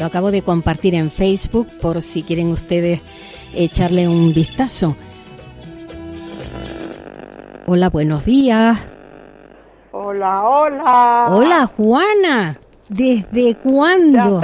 acabo de compartir en Facebook por si quieren ustedes echarle un vistazo. Hola, buenos días. Hola, hola. Hola, Juana. ¿Desde cuándo?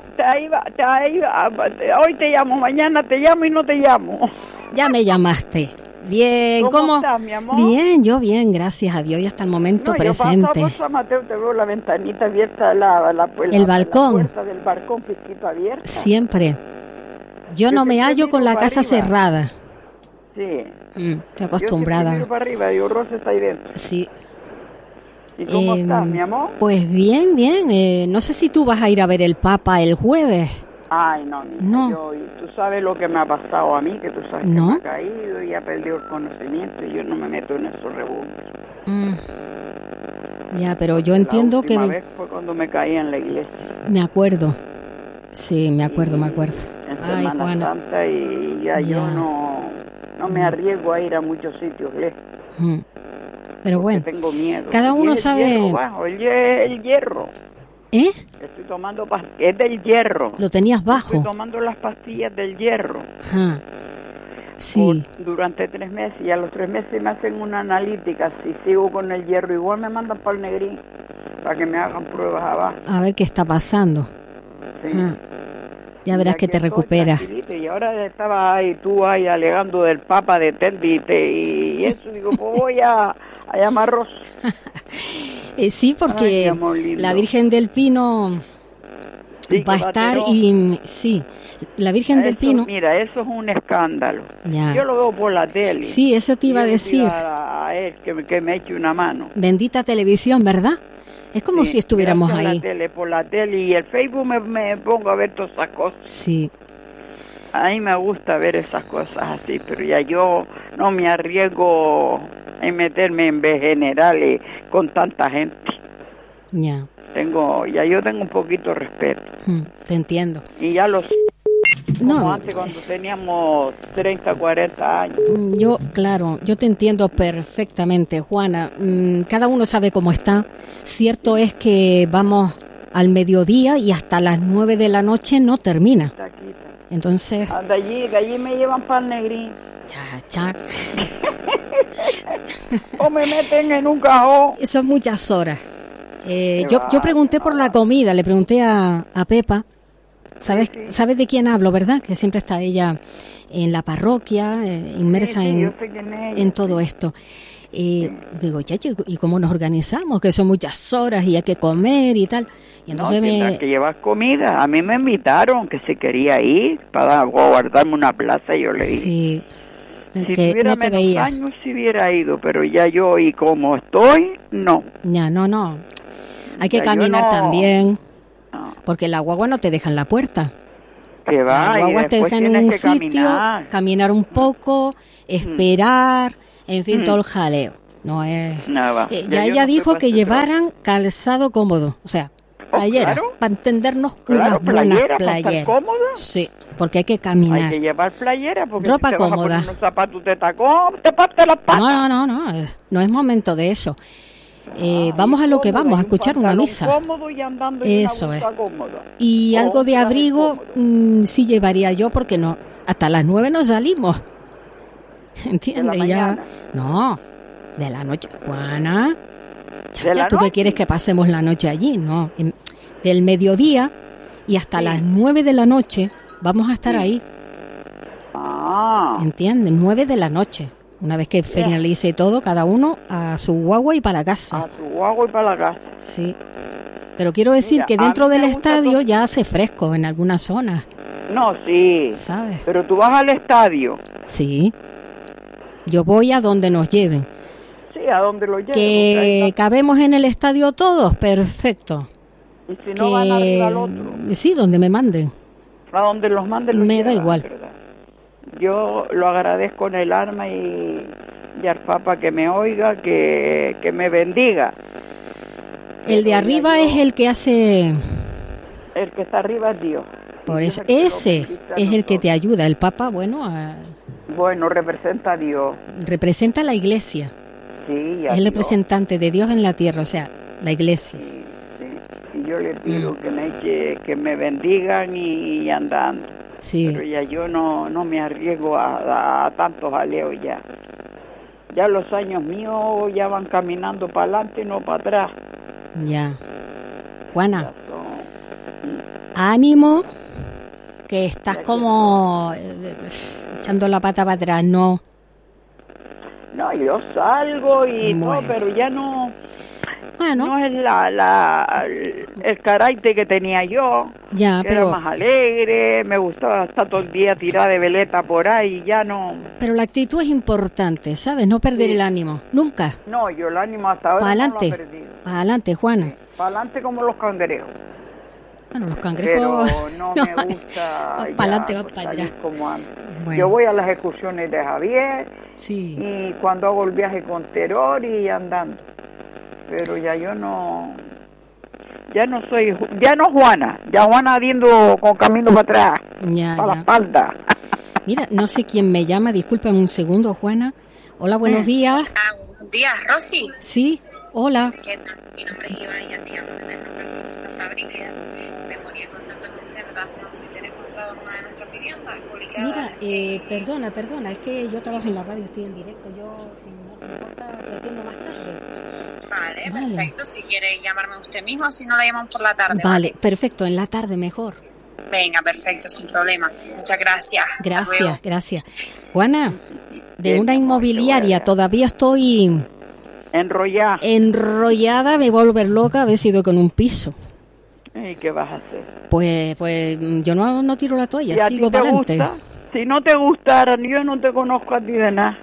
Hoy te llamo, mañana te llamo y no te llamo. Ya me llamaste. Bien, ¿Cómo estás, mi amor? Bien, yo bien, gracias a Dios, y hasta el momento presente. Yo paso a Mateo, te veo la ventanita abierta, el balcón. La puerta del balcón pisquito abierta. Siempre. Yo no me hallo con la casa cerrada. Sí. Estoy acostumbrada. Yo miro para arriba, digo, Rosa está ahí dentro. Sí. ¿Y cómo estás, mi amor? Pues bien, bien. No sé si tú vas a ir a ver el Papa el jueves. Ay, no. Tú sabes lo que me ha pasado a mí, que tú sabes que me ha caído y ha perdido el conocimiento y yo no me meto en esos rebundos. Ya, pero yo entiendo que... La última vez fue cuando me caí en la iglesia. Me acuerdo. Sí, me acuerdo. En Semana Santa y ya yo no me arriesgo a ir a muchos sitios lejos. Pero bueno, tengo miedo. Cada uno sabe... El hierro. Estoy tomando es del hierro. Lo tenías bajo. Estoy tomando las pastillas del hierro. Sí. Durante 3 meses y a los 3 meses me hacen una analítica. Si sigo con el hierro igual me mandan para el Negrín para que me hagan pruebas abajo. A ver qué está pasando. Sí. Ya verás que te recuperas. Y ahora estaba tú alegando del Papa de Tendi y eso. Digo, pues voy a llamar a Rosa. Sí, porque la Virgen del Pino va a estar la Virgen del Pino. Mira, eso es un escándalo. Ya. Yo lo veo por la tele. Sí, eso te iba a decir. A él que me eche una mano. Bendita televisión, ¿verdad? Es como si estuviéramos ahí. Por la tele y el Facebook me pongo a ver todas esas cosas. Sí. A mí me gusta ver esas cosas así, pero ya yo no me arriesgo en meterme en generales con tanta gente. Ya. Yo tengo un poquito de respeto. Te entiendo. Y ya como antes cuando teníamos 30, 40 años. Yo te entiendo perfectamente, Juana. Cada uno sabe cómo está. Cierto es que vamos al mediodía y hasta las 9 de la noche no termina. Entonces... De allí me llevan para el Negrín. Cha. O me meten en un cajón. Son muchas horas. Yo pregunté por la comida, le pregunté a Pepa. ¿Sabes de quién hablo, verdad? Que siempre está ella en la parroquia, inmersa en todo esto. Digo, ¿y cómo nos organizamos? Que son muchas horas y hay que comer y tal. Y entonces tendrás que llevar comida. A mí me invitaron que se quería ir para guardarme una plaza y yo le dije. Sí. Si tuviera menos años si hubiera ido, pero ya yo y como estoy, no. Ya, no. Hay que caminar también, porque la guagua no te deja en la puerta. Que va, la guagua te deja en un sitio, caminar un poco, esperar, en fin, todo el jaleo. No es. Ya ella dijo que llevaran calzado cómodo, o sea, playeras, para entendernos, unas buenas playeras. ¿Cómodas? Sí, porque hay que caminar. Hay que llevar playeras porque ropa si te cómoda. Vas a poner unos zapatos de tacón, te parte las patas. No es momento de eso. Vamos a lo que vamos, a escuchar una misa. Cómodo y andando eso es. Cómoda. Y algo de abrigo sí llevaría yo, porque no, hasta las 9 no salimos. ¿Entiendes? Ya. No, de la noche. Juana, chacha, ¿tú qué quieres que pasemos la noche allí? No, del mediodía y hasta las 9 de la noche vamos a estar ahí. ¿Entiendes? 9 de la noche. Una vez que finalice todo, cada uno a su guagua y para la casa. A su guagua y para la casa. Sí. Pero quiero decir que dentro del estadio ya hace fresco en algunas zonas. No, sí. ¿Sabes? Pero tú vas al estadio. Sí. Yo voy a donde nos lleven. Sí, a donde lo lleven. Que cabemos en el estadio todos, perfecto. Y si no van arriba al otro. Sí, donde me manden. A donde los manden me da igual. ¿Verdad? Yo lo agradezco en el alma y al Papa que me oiga, que me bendiga. El de arriba es el que hace... El que está arriba es Dios. Por eso, ese es el que te ayuda. El Papa, bueno, representa a Dios. Representa a la Iglesia. Sí, es el representante de Dios en la tierra, o sea, la Iglesia. Sí. y yo le pido que me bendigan y andando. Sí. Pero ya yo no me arriesgo a tantos jaleos ya. Ya los años míos ya van caminando para adelante y no para atrás. Ya. Juana, ánimo, que estás como echando la pata para atrás, ¿no? No, yo salgo y todo, pero ya no... Bueno. No es el carácter que tenía yo. Ya, pero... Era más alegre, me gustaba estar todo el día tirada de veleta por ahí, ya no... Pero la actitud es importante, ¿sabes? No perder el ánimo, nunca. No, yo el ánimo hasta ahora no lo he perdido. Para adelante, Juana. Sí. Para adelante como los cangrejos. Bueno, los cangrejos... Pero no me gusta... Para adelante, va para allá. Como antes. Bueno. Yo voy a las excursiones de Javier, sí. Y cuando hago el viaje con Teror y andando. Pero ya yo no soy, ya no Juana, ya Juana viendo con camino para atrás, para la espalda. Mira, no sé quién me llama, discúlpame un segundo, Juana. Hola, buenos días. Buenos días, Rosy. Sí, hola. ¿Qué tal? Mi nombre es Iván y ya te llamo desde el nombre de Fábrica. Me ponía en contacto con usted en relación si tenés mostrado una de nuestras viviendas publicadas. Mira, perdona, es que yo trabajo en la radio, estoy en directo, yo si no te importa te atiendo más tarde. Vale, perfecto, si quiere llamarme usted mismo, si no la llaman por la tarde. Vale, perfecto, en la tarde mejor. Venga, perfecto, sin problema. Muchas gracias. Gracias. Juana, de una inmobiliaria todavía estoy... Enrollada, me voy a volver loca, a ver si doy con un piso. ¿Y qué vas a hacer? Pues yo no tiro la toalla, sigo para adelante. Si no te gustara, yo no te conozco a ti de nada.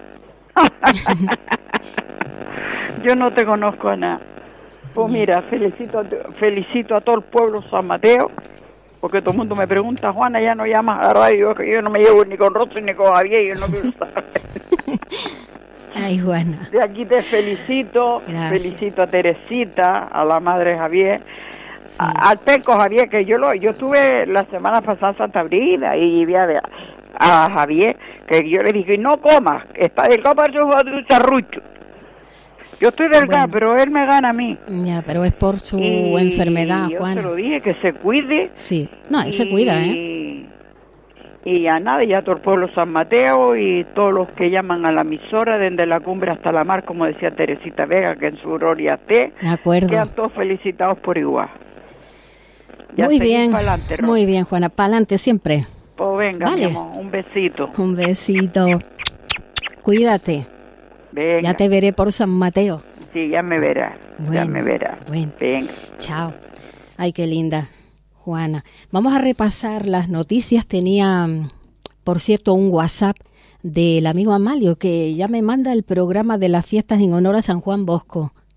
Yo no te conozco a nada. Pues mira, felicito a todo el pueblo San Mateo, porque todo el mundo me pregunta, Juana, ya no llamas a la radio, que yo no me llevo ni con Rosy ni con Javier, yo no quiero saber. Ay, Juana. De aquí te felicito. Gracias. Felicito a Teresita, a la madre Javier, sí. Al Peco Javier, que yo estuve la semana pasada en Santa Brida y vi a Javier, que yo le dije, no comas, está del copa de charrucho. Yo estoy delgada, pero él me gana a mí. Ya, pero es por su enfermedad, Juana. Yo se lo dije, que se cuide. Sí, no, él se cuida, ¿eh? Y ya nada, ya todo el pueblo San Mateo y todos los que llaman a la emisora, desde la cumbre hasta la mar, como decía Teresita Vega, que en su gloria esté. De acuerdo. Quedan todos felicitados por igual. Ya muy bien, muy bien, Juana, para adelante siempre. Pues venga, vale. Mi amor, un besito. Un besito. Cuídate. Venga. Ya te veré por San Mateo. Sí, ya me verás. Bueno, ya me verás. Bueno. Venga. Chao. Ay, qué linda, Juana. Vamos a repasar las noticias. Tenía, por cierto, un WhatsApp del amigo Amalio que ya me manda el programa de las fiestas en honor a San Juan Bosco.